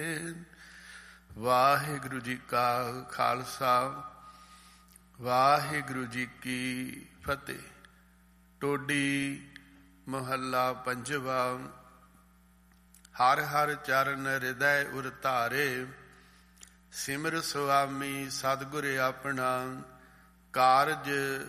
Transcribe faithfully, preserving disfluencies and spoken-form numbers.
ਵਾਹਿਗੁਰੂ ਜੀ ਕਾ ਖਾਲਸਾ, ਵਾਹਿਗੁਰੂ ਜੀ ਕੀ ਫਤਿਹ। ਟੋਡੀ ਮਹੱਲਾ ਪੰਜਵਾ। ਹਰ ਹਰ ਚਰਨ ਹਿਰਦੈ ਉਰ ਧਾਰੇ, ਸਿਮਰ ਸੁਆਮੀ ਸਤਿਗੁਰ ਆਪਣਾ, ਕਾਰਜ